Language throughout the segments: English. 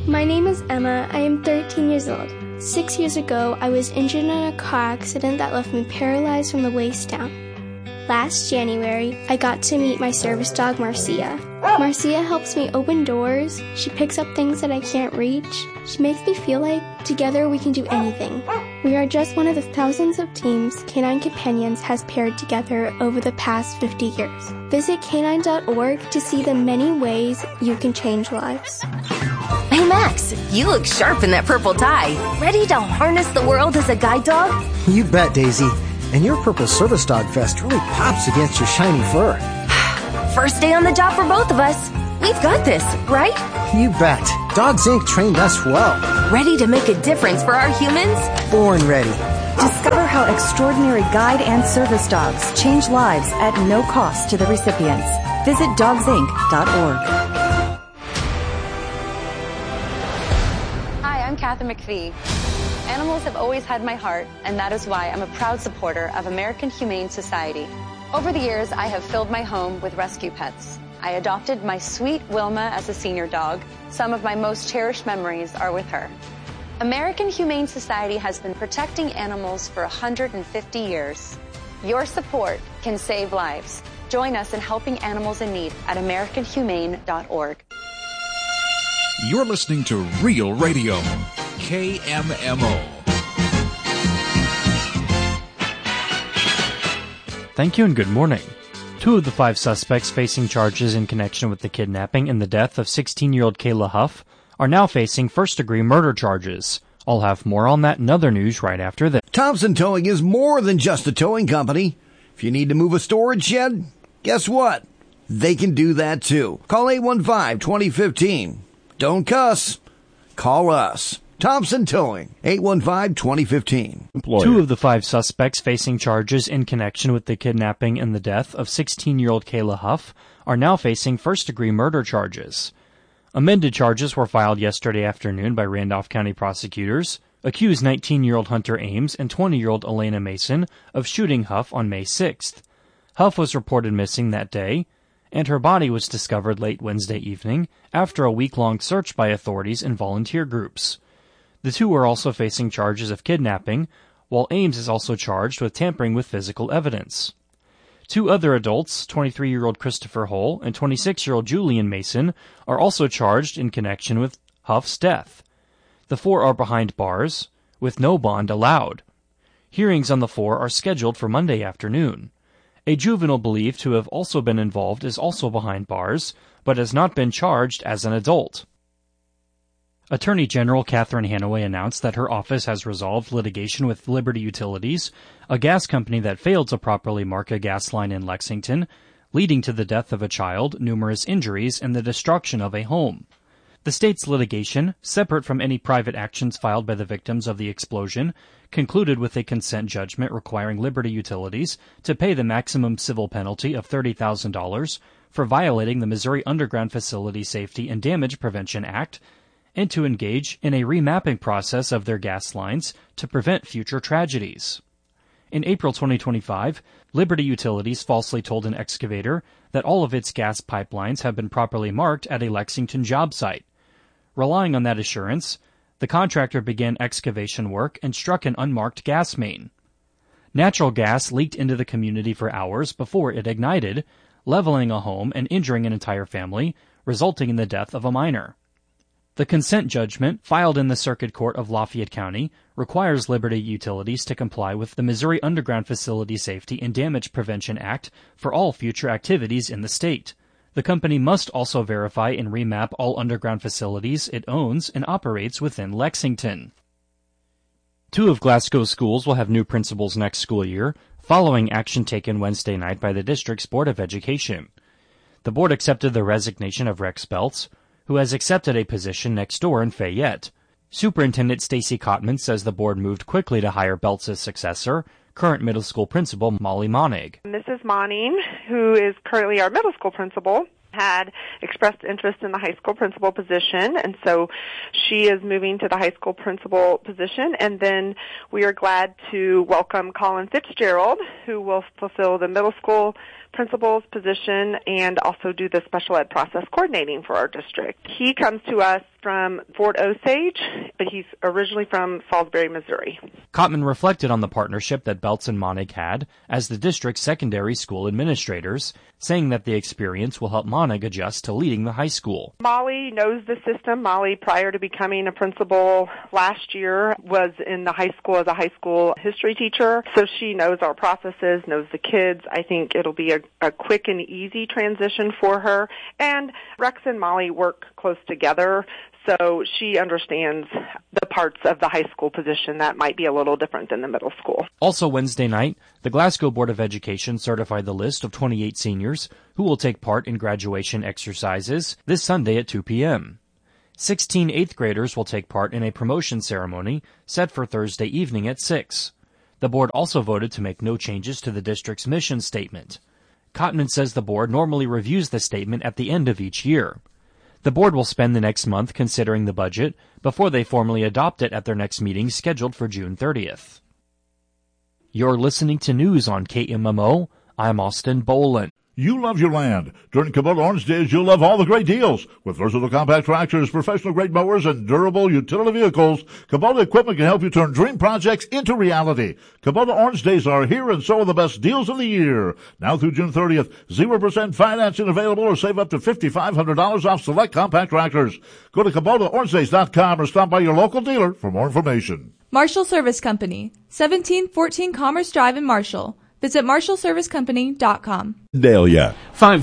My name is Emma. I am 13 years old. 6 years ago, I was injured in a car accident that left me paralyzed from the waist down. Last January, I got to meet my service dog, Marcia. Marcia helps me open doors. She picks up things that I can't reach. She makes me feel like together we can do anything. We are just one of the thousands of teams Canine Companions has paired together over the past 50 years. Visit canine.org to see the many ways you can change lives. Hey Max, you look sharp in that purple tie. Ready to harness the world as a guide dog? You bet, Daisy. And your purple service dog vest really pops against your shiny fur. First day on the job for both of us. We've got this, right? You bet. Dogs Inc. trained us well. Ready to make a difference for our humans? Born ready. Discover how extraordinary guide and service dogs change lives at no cost to the recipients. Visit dogsinc.org. Hi, I'm Kathy McPhee. Animals have always had my heart, and that is why I'm a proud supporter of American Humane Society. Over the years, I have filled my home with rescue pets. I adopted my sweet Wilma as a senior dog. Some of my most cherished memories are with her. American Humane Society has been protecting animals for 150 years. Your support can save lives. Join us in helping animals in need at AmericanHumane.org. You're listening to Real Radio, KMMO. Thank you and good morning. 2 of the 5 suspects facing charges in connection with the kidnapping and the death of 16-year-old Kayla Huff are now facing first-degree murder charges. I'll have more on that and other news right after this. Thompson Towing is more than just a towing company. If you need to move a storage shed, guess what? They can do that too. Call 815-2015. Don't cuss. Call us. Thompson Towing, 815-2015. 2 of the 5 suspects facing charges in connection with the kidnapping and the death of 16-year-old Kayla Huff are now facing first-degree murder charges. Amended charges were filed yesterday afternoon by Randolph County prosecutors, accused 19-year-old Hunter Ames and 20-year-old Elena Mason of shooting Huff on May 6th. Huff was reported missing that day, and her body was discovered late Wednesday evening after a week-long search by authorities and volunteer groups. The 2 are also facing charges of kidnapping, while Ames is also charged with tampering with physical evidence. 2 other adults, 23-year-old Christopher Hull and 26-year-old Julian Mason, are also charged in connection with Huff's death. The 4 are behind bars, with no bond allowed. Hearings on the 4 are scheduled for Monday afternoon. A juvenile believed to have also been involved is also behind bars, but has not been charged as an adult. Attorney General Catherine Hanaway announced that her office has resolved litigation with Liberty Utilities, a gas company that failed to properly mark a gas line in Lexington, leading to the death of a child, numerous injuries, and the destruction of a home. The state's litigation, separate from any private actions filed by the victims of the explosion, concluded with a consent judgment requiring Liberty Utilities to pay the maximum civil penalty of $30,000 for violating the Missouri Underground Facility Safety and Damage Prevention Act, and to engage in a remapping process of their gas lines to prevent future tragedies. In April 2025, Liberty Utilities falsely told an excavator that all of its gas pipelines have been properly marked at a Lexington job site. Relying on that assurance, the contractor began excavation work and struck an unmarked gas main. Natural gas leaked into the community for hours before it ignited, leveling a home and injuring an entire family, resulting in the death of a minor. The consent judgment, filed in the Circuit Court of Lafayette County, requires Liberty Utilities to comply with the Missouri Underground Facility Safety and Damage Prevention Act for all future activities in the state. The company must also verify and remap all underground facilities it owns and operates within Lexington. 2 of Glasgow's schools will have new principals next school year, following action taken Wednesday night by the district's Board of Education. The board accepted the resignation of Rex Belts, who has accepted a position next door in Fayette. Superintendent Stacy Cotman says the board moved quickly to hire Belts' successor, current middle school principal Molly Monig. Mrs. Monning, who is currently our middle school principal, had expressed interest in the high school principal position, and so she is moving to the high school principal position. And then we are glad to welcome Colin Fitzgerald, who will fulfill the middle school principal's position and also do the special ed process coordinating for our district. He comes to us from Fort Osage, but he's originally from Salisbury, Missouri. Cotman reflected on the partnership that Belts and Monig had as the district's secondary school administrators, saying that the experience will help Monig adjust to leading the high school. Molly knows the system. Molly, prior to becoming a principal last year, was in the high school as a high school history teacher, so she knows our processes, knows the kids. I think it'll be a quick and easy transition for her. And Rex and Molly work close together, so she understands the parts of the high school position that might be a little different than the middle school. Also Wednesday night, the Glasgow Board of Education certified the list of 28 seniors who will take part in graduation exercises this Sunday at 2 p.m. 16 eighth graders will take part in a promotion ceremony set for Thursday evening at 6. The board also voted to make no changes to the district's mission statement. Cotman says the board normally reviews the statement at the end of each year. The board will spend the next month considering the budget before they formally adopt it at their next meeting scheduled for June 30th. You're listening to news on KMMO. I'm Austin Boland. You love your land. During Kubota Orange Days, you'll love all the great deals. With versatile compact tractors, professional-grade mowers, and durable utility vehicles, Kubota equipment can help you turn dream projects into reality. Kubota Orange Days are here, and so are the best deals of the year. Now through June 30th, 0% financing available, or save up to $5,500 off select compact tractors. Go to KubotaOrangeDays.com or stop by your local dealer for more information. Marshall Service Company, 1714 Commerce Drive in Marshall. Visit MarshallServiceCompany.com. Dahlia.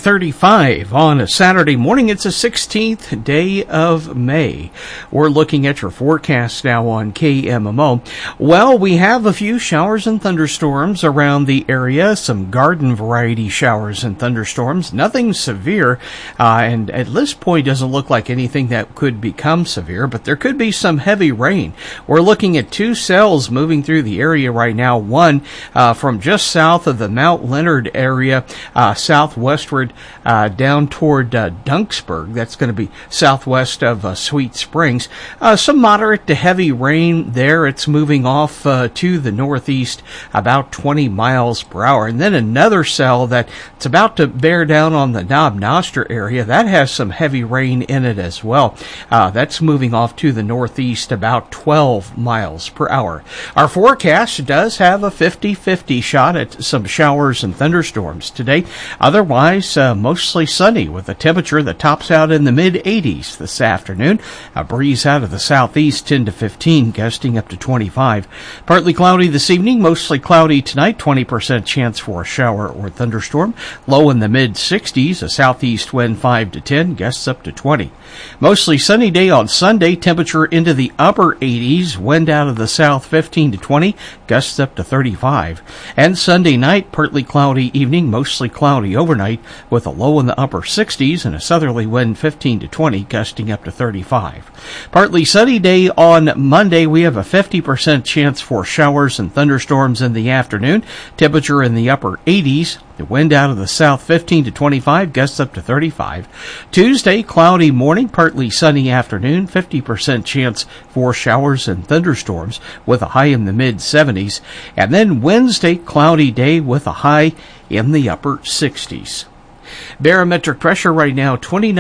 5:35 on a Saturday morning. It's the 16th day of May. We're looking at your forecast now on KMMO. Well, we have a few showers and thunderstorms around the area, some garden variety showers and thunderstorms, nothing severe, and at this point doesn't look like anything that could become severe, but there could be some heavy rain. We're looking at two cells moving through the area right now, one from just south of the Mount Leonard area, southwestward down toward Dunksburg. That's going to be southwest of Sweet Springs. Some moderate to heavy rain there. It's moving off to the northeast about 20 miles per hour. And then another cell that it's about to bear down on the Knob Noster area. That has some heavy rain in it as well. That's moving off to the northeast about 12 miles per hour. Our forecast does have a 50-50 shot at some showers and thunderstorms today. Otherwise, mostly sunny with a temperature that tops out in the mid-80s this afternoon. A breeze out of the southeast 10 to 15, gusting up to 25. Partly cloudy this evening, mostly cloudy tonight, 20% chance for a shower or thunderstorm. Low in the mid-60s, a southeast wind 5 to 10, gusts up to 20. Mostly sunny day on Sunday, temperature into the upper 80s, wind out of the south 15 to 20, gusts up to 35. And Sunday night, partly cloudy evening, mostly cloudy overnight, with a low in the upper 60s and a southerly wind 15 to 20, gusting up to 35. Partly sunny day on Monday. We have a 50% chance for showers and thunderstorms in the afternoon. Temperature in the upper 80s. The wind out of the south 15 to 25, gusts up to 35. Tuesday, cloudy morning, partly sunny afternoon, 50% chance for showers and thunderstorms with a high in the mid-70s. And then Wednesday, cloudy day with a high in the upper 60s. Barometric pressure right now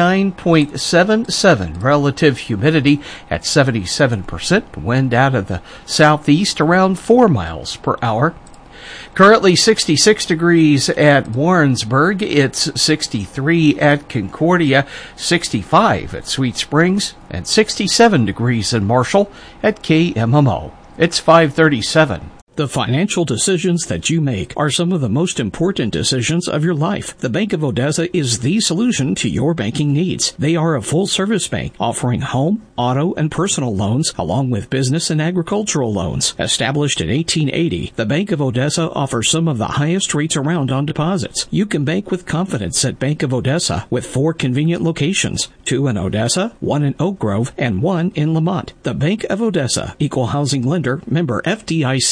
29.77, relative humidity at 77%, wind out of the southeast around 4 miles per hour. Currently 66 degrees at Warrensburg, it's 63 at Concordia, 65 at Sweet Springs, and 67 degrees in Marshall at KMMO. It's 5:37. The financial decisions that you make are some of the most important decisions of your life. The Bank of Odessa is the solution to your banking needs. They are a full-service bank offering home, auto, and personal loans along with business and agricultural loans. Established in 1880, the Bank of Odessa offers some of the highest rates around on deposits. You can bank with confidence at Bank of Odessa with 4 convenient locations, 2 in Odessa, 1 in Oak Grove, and 1 in Lamont. The Bank of Odessa, Equal Housing Lender, member FDIC.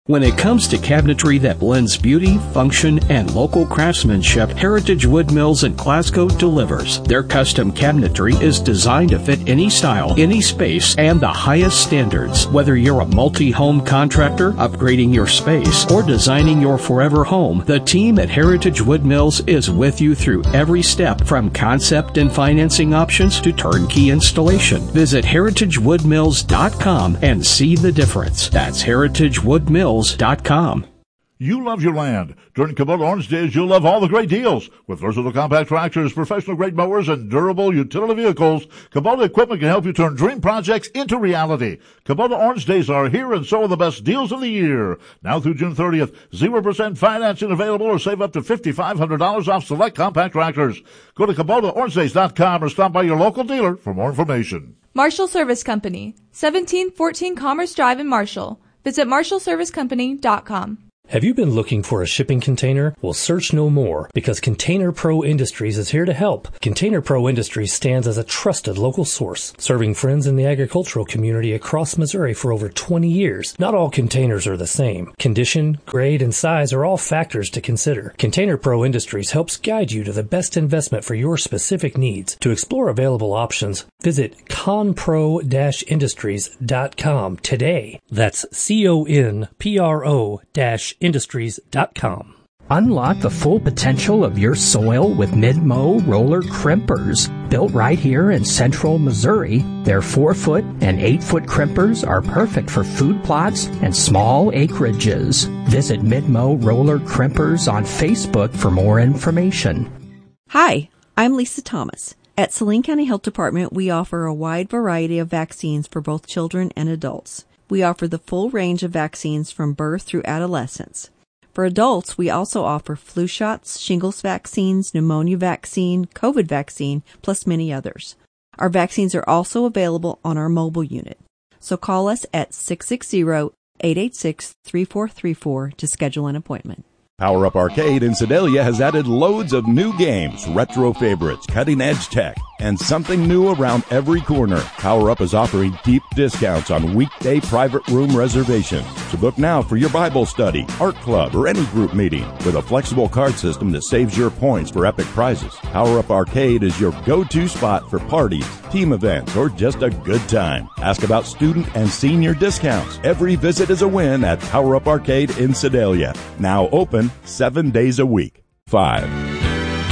When it comes to cabinetry that blends beauty, function, and local craftsmanship, Heritage Wood Mills in Glasgow delivers. Their custom cabinetry is designed to fit any style, any space, and the highest standards. Whether you're a multi-home contractor, upgrading your space, or designing your forever home, the team at Heritage Wood Mills is with you through every step, from concept and financing options to turnkey installation. Visit heritagewoodmills.com and see the difference. That's heritagewoodmills.com. You love your land. During Kubota Orange Days, you'll love all the great deals. With versatile compact tractors, professional-grade mowers, and durable utility vehicles, Kubota equipment can help you turn dream projects into reality. Kubota Orange Days are here, and so are the best deals of the year. Now through June 30th, 0% financing available, or save up to $5,500 off select compact tractors. Go to KubotaOrangeDays.com or stop by your local dealer for more information. Marshall Service Company, 1714 Commerce Drive in Marshall. Visit MarshallServiceCompany.com. Have you been looking for a shipping container? Well, search no more, because Container Pro Industries is here to help. Container Pro Industries stands as a trusted local source, serving friends in the agricultural community across Missouri for over 20 years. Not all containers are the same. Condition, grade, and size are all factors to consider. Container Pro Industries helps guide you to the best investment for your specific needs. To explore available options, visit conpro-industries.com today. That's CONPRO-industries.com. Unlock the full potential of your soil with Mid-Mow roller crimpers. Built right here in central Missouri, their 4-foot and 8-foot crimpers are perfect for food plots and small acreages. Visit Mid-Mow roller crimpers on Facebook for more information. Hi, I'm Lisa Thomas. At Saline County Health Department, we offer a wide variety of vaccines for both children and adults. We offer the full range of vaccines from birth through adolescence. For adults, we also offer flu shots, shingles vaccines, pneumonia vaccine, COVID vaccine, plus many others. Our vaccines are also available on our mobile unit. So call us at 660-886-3434 to schedule an appointment. Power Up Arcade in Sedalia has added loads of new games, retro favorites, cutting-edge tech, and something new around every corner. Power Up is offering deep discounts on weekday private room reservations. So book now for your Bible study, art club, or any group meeting with a flexible card system that saves your points for epic prizes. Power Up Arcade is your go-to spot for parties, team events, or just a good time. Ask about student and senior discounts. Every visit is a win at Power Up Arcade in Sedalia. Now open 7 days a week. 5,